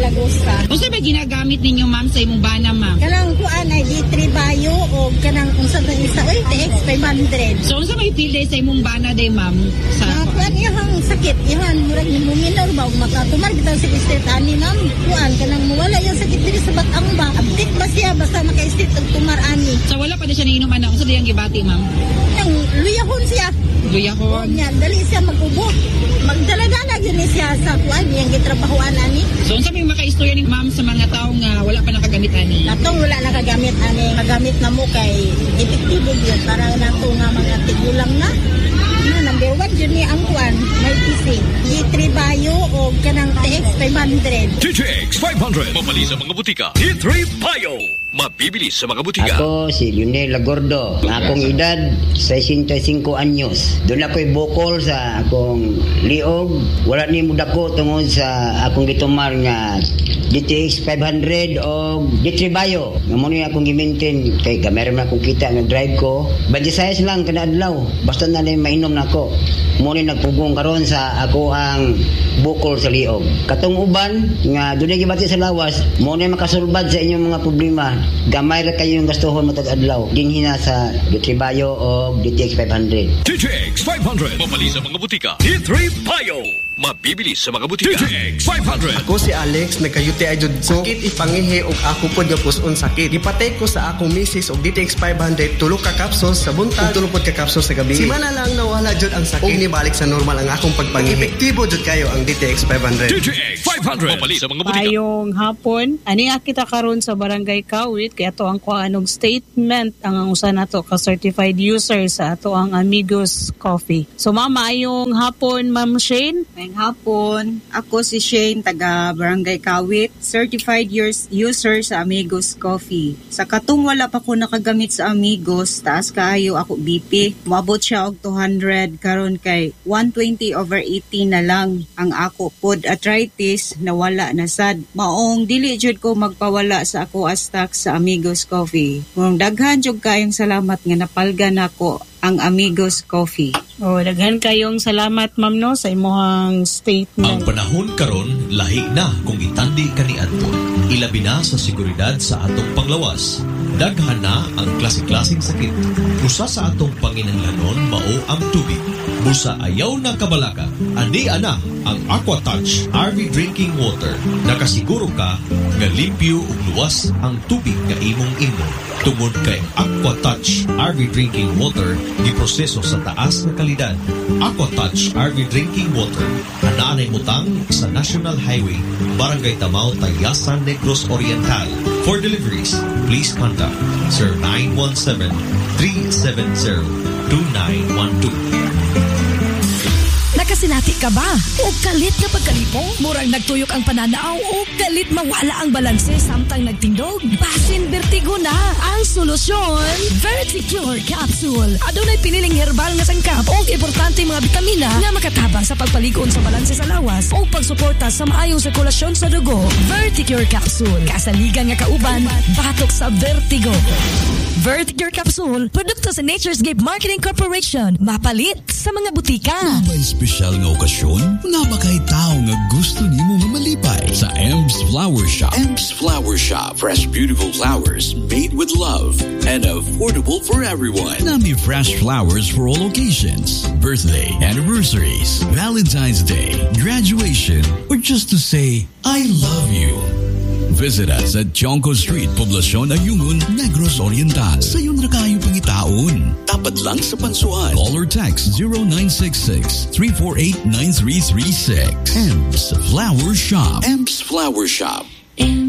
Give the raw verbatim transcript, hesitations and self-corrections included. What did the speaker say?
Agosta. Unsa ba ginagamit ninyo ma'am sa imong bana ma'am? Kanang kuan ay D three Bio o kanang unsa ba isa oy T X five hundred. So unsa may feel day sa imong bana day ma'am? Sa uh, kuan ihang sakit ihan murag nimo minor ba makatumar bitaw sa state ani ma'am. Kuan kanang mawala yung sakit diri sa batang ba. Update ba siya basta maka-state og tumar ani. So wala pa di siya niinom ana unsa diyang gibati ma'am? Yang luyahon siya. Luyahon. Nya dali siya mag-ubo. Magdala-dala gyud siya sa kuan yang gitrabahoan ani. So unsa may makaistorya ni ma'am sa mga tawo nga wala pa nakagamit ani? Natong wala nakagamit ani, magamit na mo kay epektibo gyud para nato nga mga tigulang na. Na number one yun ni ang kuan, may P C. D three Bio o kanang T X five hundred. T X five hundred. Mabali sa mga butika. D three Bio. Mabibili sa mga butika. Ako si Lionel Lagordo. Akong edad sesenta y cinco anyos. Doon ako'y bukol sa akong liog. Wala ni muda ko tungod sa akong gitumar nga D T X five hundred o D three Bio. Ngayon akong gi-maintain kay gamay man akong kita nga drive ko. Badya sayas lang kada adlaw. Basta na lang mainom na ako. Muna nagpugong karon sa ako ang bukol sa liog. Katong uban nga doon gibati sa lawas, muna makasulbad sa inyong mga problema. Gamay ra kayo yung gastuhon mo tag-adlaw. Dinhina sa D three Bio o D T X five hundred. D T X five hundred. Mabali sa mga butika. D three Bio. Mabibili sa mga butika. D T X five hundred. Ako si Alex, nagkayuti ay jud ko. Sakit ipangihi og ako pod nga puson sakit. Gipatay ko sa akong misis og D T X five hundred tulo ka capsules sa buntag, tulo pod ka capsules sa gabi. Si mana lang nawala jud ang sakit. Og nibalik sa normal ang akong pagpangihi. Epektibo jud kayo ang D T X five hundred. D T X five hundred. Mabali sa mga butika. Ayong hapon, ani kita karon sa Barangay Kawit kay ato ang kuanong statement ang usa nato ka certified user sa ato ang Amigos Coffee. So mama, ayong hapon Ma'am Shane. Ayong hapon, ako si Shane taga Barangay Kawit, certified user sa Amigos Coffee. Sa katong wala pa ko nakagamit sa Amigos, taas kaayo ako B P. Moabot siya og two hundred karon kay one twenty over eighty na lang ang ako pod arthritis na wala na sad. Maong dili jud ko magpawala sa ako astak sa Amigos Coffee. Kung daghan jud kayong salamat nga napalgan ako ang Amigos Coffee. Oh, daghan kayong salamat ma'am no sa imong statement. Ang panahon karon lahi na kung itandi kaniadto. Ilabi na sa seguridad sa atong panglawas. Daghan na ang klase-klaseng sakit. Usa sa atong panginahanglanon mao ang tubig. Busa ayaw na kabalaka. Andi ana ang AquaTouch R V Drinking Water. Nakasiguro ka nga limpyo ug luwas ang tubig nga imong inom. Tungod kay AquaTouch R V Drinking Water giproseso sa taas nga kalidad. AquaTouch R V Drinking Water anaanay mutang sa National Highway, Barangay Tamao, Tayasan, Negros Oriental. For deliveries, please contact zero nine one seven, three seven zero, two nine one two. Nakasinati ka ba? O kalit na pagkalipong? Murang nagtuyok ang pananaw o kalit mawala ang balanse samtang nagtindog? Basin vertigo na ang solusyon. Verticure Capsule. Adunay piniling herbal nga sangkap o importante mga bitamina nga makatabang sa pagpaligon sa balanse sa lawas o pagsuporta sa maayong sirkulasyon sa dugo. Verticure Capsule. Kasaligan nga kauban, batok sa vertigo. Verticure Capsule. Produkto sa Nature's Gift Marketing Corporation. Mapalit sa mga butika. May special nga okasyon? Na ba kay tao nga gusto nimo nga malipay sa Ems Flower Shop? Ems Flower Shop. Fresh, beautiful flowers made with love and affordable for everyone. Nami fresh flowers for all occasions. Birthday, anniversaries, Valentine's Day, graduation, or just to say, I love you. Visit us at Chonco Street, Poblacion, Ayungun, Negros Oriental. Sayon ra kayo pangitaon. Tapat lang sa pansuhan. Call or text zero nine six six, three four eight, nine three three six. Ems Flower Shop. Ems Flower Shop.